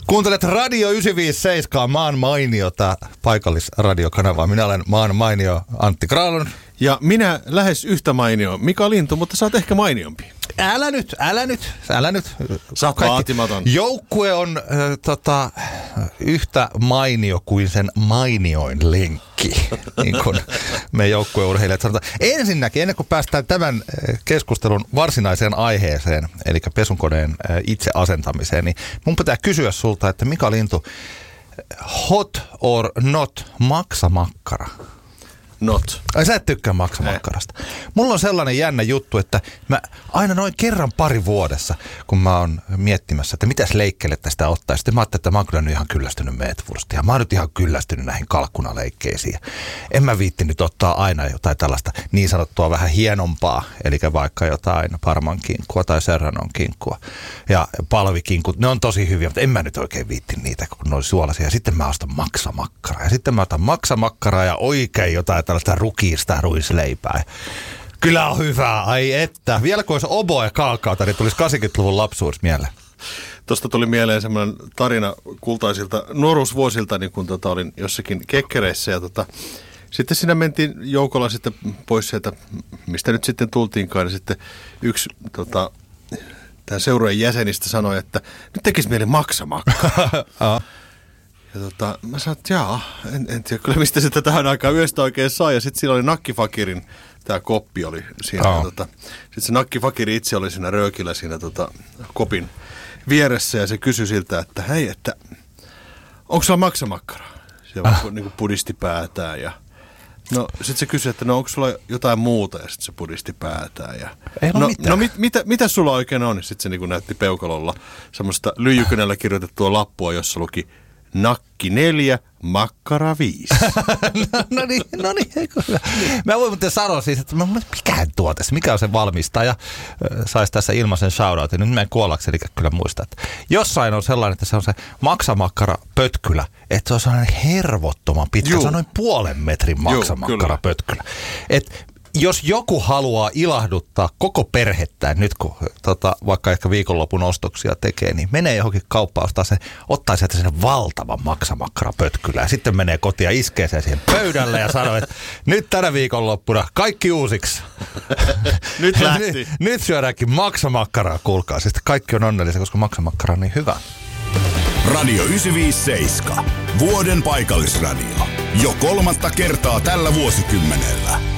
Kuuntelet Radio 957, maan mainiota paikallisradiokanavaa. Minä olen maan mainio Antti Graalun. Ja minä lähes yhtä mainio Mika Lintu, mutta sä oot ehkä mainiompi. Älä nyt. Sä oot vaatimaton. Joukkue on yhtä mainio kuin sen mainioin lenkki, niin kuin me joukkueurheilijat sanotaan. Ensinnäkin, ennen kuin päästään tämän keskustelun varsinaiseen aiheeseen, eli pesunkoneen itse asentamiseen, niin mun pitää kysyä sulta, että Mika Lintu, hot or not maksamakkara? Not. Ai sä et tykkää maksamakkarasta. Mulla on sellainen jännä juttu, että mä aina noin kerran pari vuodessa, kun mä oon miettimässä, että mitäs leikkele tästä ottaa. Sitten mä ajattelin, että mä oon kyllä nyt ihan kyllästynyt meetwurstiin. Mä oon nyt ihan kyllästynyt näihin kalkkunaleikkeisiin. En mä viitti nyt ottaa aina jotain tällaista niin sanottua vähän hienompaa. Eli vaikka jotain parman kinkkua tai serranon kinkkua ja palvikinkut. Ne on tosi hyviä, mutta en mä nyt oikein viitti niitä, kun ne oli suolaisia. Ja sitten mä ostan maksamakkaraa. Ja sitten mä otan maksamakkaraa ja oikein jotain tällaista rukiista ruisleipää. Kyllä on hyvä, ai että. Vielä kun olisi oboe kaakaota, niin tulisi 80-luvun lapsuus mieleen. Tuosta tuli mieleen semmoinen tarina kultaisilta nuoruusvuosilta, niin kun olin jossakin kekkereissä. Ja sitten siinä mentiin joukolla sitten pois sieltä, mistä nyt sitten tultiinkaan. Ja sitten yksi tämän seurojen jäsenistä sanoi, että nyt tekisi mieli maksamakkaa. Ja mä sanoin, että en tiedä kyllä mistä sitä tähän aikaan yöstä oikein sai. Ja sitten siinä oli nakkifakirin, tämä koppi oli siinä. Sitten se nakkifakiri itse oli siinä röökillä siinä kopin vieressä ja se kysyi siltä, että hei, että onko sulla maksamakkaraa? Se vaan niin kuin pudisti päätään ja no sitten se kysyi, että no onko sulla jotain muuta ja sitten se pudisti päätään. Ja, mitä sulla oikein on? Sitten se niin kuin näytti peukalolla semmoista lyijykynällä kirjoitettua lappua, jossa luki nakki 4, makkara 5. No niin, hyvä. Mä voin muuten sanoa siis, että mikä on se valmistaja, saisi tässä ilmaisen shoutoutin. Nyt mä en kuollakseni kyllä muista, että jossain on sellainen, että se on se maksamakkara pötkylä, että se on sellainen hervottoman pitkä, se on noin 0,5 metrin maksamakkara pötkylä. Että jos joku haluaa ilahduttaa koko perhettä, nyt kun vaikka ehkä viikonlopun ostoksia tekee, niin menee johonkin kauppaan, ottaa sieltä sen valtavan maksamakkarapötkylä ja sitten menee kotiin ja iskee sen siihen pöydälle ja sanoo, että nyt tänä viikonloppuna kaikki uusiksi. Nyt lähti. Nyt syödäänkin maksamakkaraa, kuulkaa. Sitten kaikki on onnellisia, koska maksamakkara on niin hyvä. Radio 957. Vuoden paikallisradio. Jo 3. kertaa tällä vuosikymmenellä.